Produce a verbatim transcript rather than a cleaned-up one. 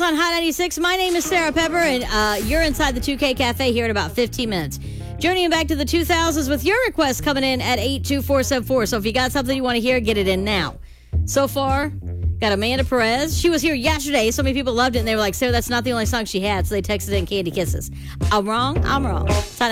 on Hot ninety-six. My name is Sarah Pepper, and uh, you're inside the two K Cafe here in about fifteen minutes. Journeying back to the two thousands with your request coming in at eight two four seven four. So if you got something you want to hear, get it in now. So far, got Amanda Perez. She was here yesterday. So many people loved it, and they were like, Sarah, that's not the only song she had. So they texted in Candy Kisses. I'm wrong. I'm wrong. It's Hot